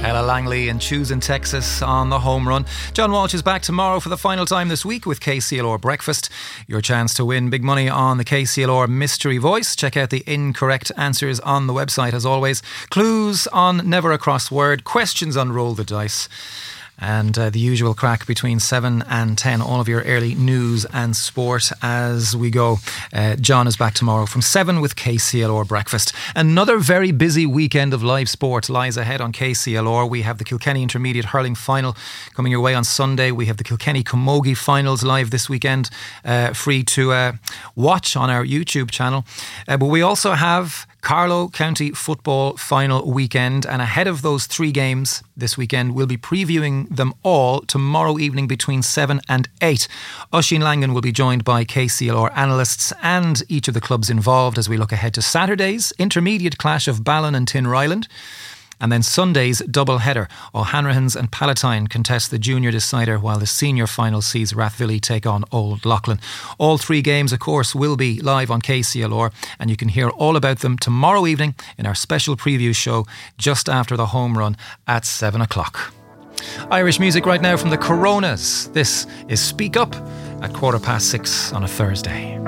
Ella Langley and Choosing Texas on the home run. John Walsh is back tomorrow for the final time this week with KCLR Breakfast. Your chance to win big money on the KCLR Mystery Voice. Check out the incorrect answers on the website as always. Clues on Never a Crossword. Questions on Roll the Dice. And the usual crack between 7 and 10, all of your early news and sport as we go. John is back tomorrow from 7 with KCLR Breakfast. Another very busy weekend of live sport lies ahead on KCLR. We have the Kilkenny Intermediate Hurling Final coming your way on Sunday. We have the Kilkenny Camogie Finals live this weekend, free to watch on our YouTube channel. But we also have Carlow County Football Final Weekend, and ahead of those 3 games this weekend, we'll be previewing them all tomorrow evening between 7 and 8. Oisín Langan will be joined by KCLR analysts and each of the clubs involved as we look ahead to Saturday's intermediate clash of Ballon and Tinryland. And then Sunday's double header. O'Hanrahan's and Palatine contest the junior decider, while the senior final sees Rathvilly take on Old Loughlin. All 3 games, of course, will be live on KCLR, and you can hear all about them tomorrow evening in our special preview show just after the home run at 7 o'clock. Irish music right now from the Coronas. This is Speak Up at 6:15 on a Thursday.